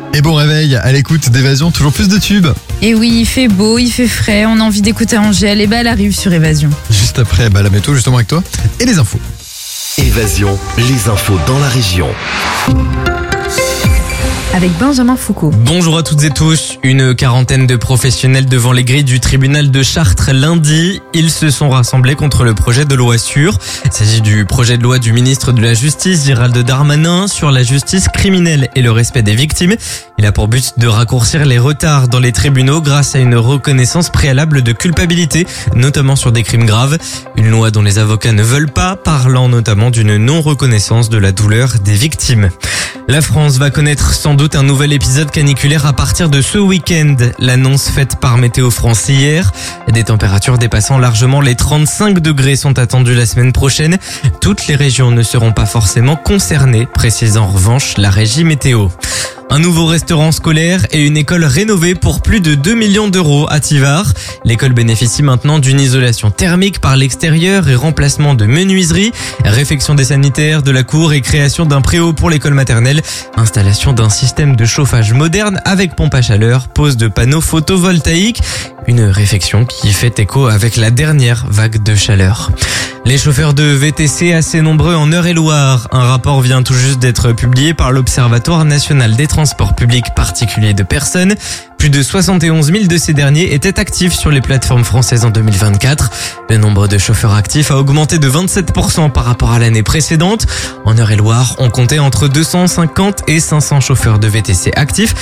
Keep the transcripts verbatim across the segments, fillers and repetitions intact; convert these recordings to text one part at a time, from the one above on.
Et bon réveil à l'écoute d'Évasion, toujours plus de tubes. Et oui, il fait beau, il fait frais, on a envie d'écouter Angèle, et bah elle arrive sur Évasion. Juste après bah, la météo justement avec toi et les infos. Évasion, les infos dans la région. Avec Benjamin Foucault. Bonjour à toutes et tous. Une quarantaine de professionnels devant les grilles du tribunal de Chartres lundi. Ils se sont rassemblés contre le projet de loi sûre. Il s'agit du projet de loi du ministre de la Justice, Gérald Darmanin, sur la justice criminelle et le respect des victimes. Il a pour but de raccourcir les retards dans les tribunaux grâce à une reconnaissance préalable de culpabilité, notamment sur des crimes graves. Une loi dont les avocats ne veulent pas, parlant notamment d'une non-reconnaissance de la douleur des victimes. La France va connaître sans doute un nouvel épisode caniculaire à partir de ce week-end. L'annonce faite par Météo France hier. Des températures dépassant largement les trente-cinq degrés sont attendues la semaine prochaine. Toutes les régions ne seront pas forcément concernées, précise en revanche la régie météo. Un nouveau restaurant scolaire et une école rénovée pour plus de deux millions d'euros à Tivars. L'école bénéficie maintenant d'une isolation thermique par l'extérieur et remplacement de menuiseries, réfection des sanitaires, de la cour et création d'un préau pour l'école maternelle, installation d'un système de chauffage moderne avec pompe à chaleur, pose de panneaux photovoltaïques, une réfection qui fait écho avec la dernière vague de chaleur. Les chauffeurs de V T C assez nombreux en Eure-et-Loire. Un rapport vient tout juste d'être publié par l'Observatoire national des transports publics particuliers de personnes. Plus de soixante et onze mille de ces derniers étaient actifs sur les plateformes françaises en deux mille vingt-quatre. Le nombre de chauffeurs actifs a augmenté de vingt-sept pour cent par rapport à l'année précédente. En Eure-et-Loire, on comptait entre deux cent cinquante et cinq cents chauffeurs de V T C actifs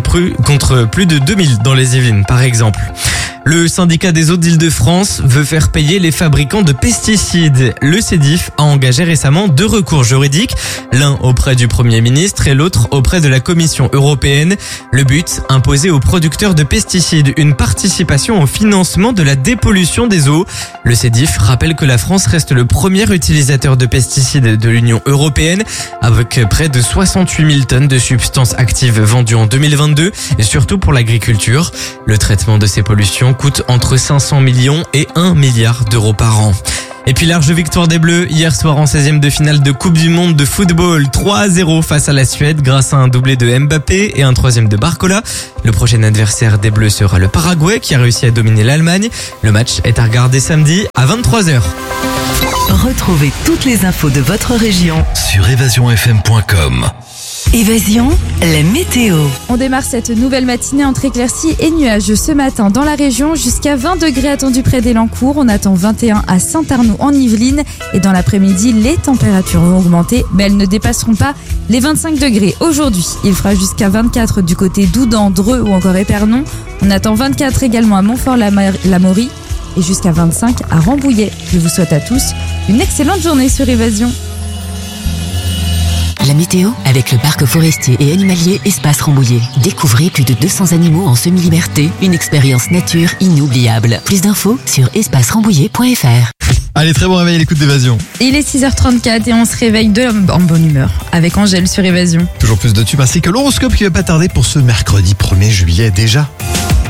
contre plus de deux mille dans les Yvelines par exemple. Le syndicat des eaux d'Île-de-France veut faire payer les fabricants de pesticides. Le Cedif a engagé récemment deux recours juridiques, l'un auprès du Premier ministre et l'autre auprès de la Commission européenne. Le but, imposer aux producteurs de pesticides une participation au financement de la dépollution des eaux. Le Cedif rappelle que la France reste le premier utilisateur de pesticides de l'Union européenne, avec près de soixante-huit mille tonnes de substances actives vendues en deux mille vingt-deux, et surtout pour l'agriculture. Le traitement de ces pollutions coûte entre cinq cents millions et un milliard d'euros par an. Et puis large victoire des Bleus hier soir en seizième de finale de Coupe du Monde de football, trois à zéro face à la Suède grâce à un doublé de Mbappé et un troisième de Barcola. Le prochain adversaire des Bleus sera le Paraguay qui a réussi à dominer l'Allemagne. Le match est à regarder samedi à vingt-trois heures. Retrouvez toutes les infos de votre région Sur évasion f m point com. Évasion, la météo. On démarre cette nouvelle matinée entre éclaircies et nuages ce matin dans la région. Jusqu'à vingt degrés attendus près d'Elancourt. On attend vingt et un à Saint-Arnoux en Yvelines. Et dans l'après-midi, les températures vont augmenter, mais elles ne dépasseront pas les vingt-cinq degrés. Aujourd'hui, il fera jusqu'à vingt-quatre du côté d'Oudan, Dreux ou encore Épernon. On attend vingt-quatre également à Montfort-l'Amaury et jusqu'à vingt-cinq à Rambouillet. Je vous souhaite à tous une excellente journée sur Évasion. La météo avec le parc forestier et animalier Espace Rambouillet. Découvrez plus de deux cents animaux en semi-liberté. Une expérience nature inoubliable. Plus d'infos sur espace rambouillet point f r. Allez, très bon réveil à l'écoute d'Évasion. Il est six heures trente-quatre et on se réveille de en bonne humeur avec Angèle sur Évasion. Toujours plus de tubes ainsi que l'horoscope qui va pas tarder pour ce mercredi premier juillet déjà.